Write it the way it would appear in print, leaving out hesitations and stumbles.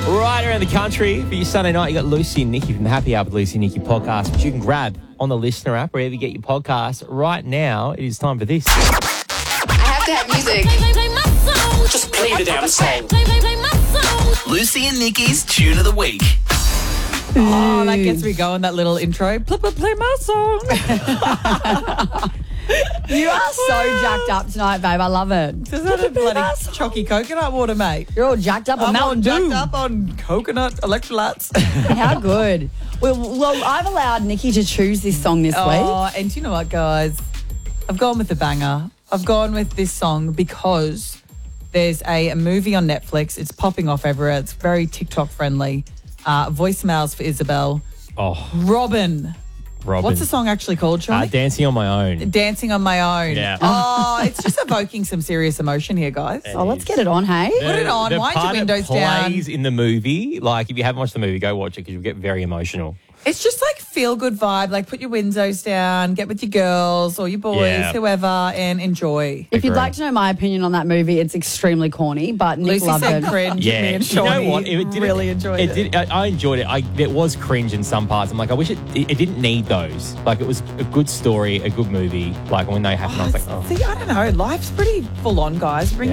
Right around the country for your Sunday night, you got Lucy and Nikki from the Happy Hour with Lucy and Nikki podcast, which you can grab on the Listener app, wherever you get your podcast. Right now, it is time for this. I have to have music. Just play the damn song. Lucy and Nikki's Tune of the Week. Oh, that gets me going, that little intro. Play my song. You are so jacked up tonight, babe. I love it. Is that a bloody chalky coconut water, mate? You're all jacked up on I'm all Mountain Dew. jacked up on coconut electrolytes. How good. Well, I've allowed Nikki to choose this song this week. Oh, and do you know what, guys? I've gone with the banger. I've gone with this song because there's a movie on Netflix. It's popping off everywhere. It's very TikTok friendly. Voicemails for Isabel. Oh, Robin. What's the song actually called, Charlie? Dancing on My Own. Dancing on My Own. Yeah. Oh, it's just evoking some serious emotion here, guys. Oh, let's get it on, hey? Put it on. The Wind your part it windows down. plays in the movie, like if you haven't watched the movie, go watch it because you'll get very emotional. It's just like feel good vibe. Like put your windows down, get with your girls or your boys, Yeah. whoever, and enjoy. If you'd Agree. like to know my opinion on that movie, it's extremely corny, but Nick Lucy loved said it. cringe. Yeah, Me and you know Shawnee what? really enjoyed it. I enjoyed it. It was cringe in some parts. I'm like, I wish it didn't need those. Like, it was a good story, a good movie. Like when they happened, I was like, oh. See, I don't know. Life's pretty full on, guys. Bring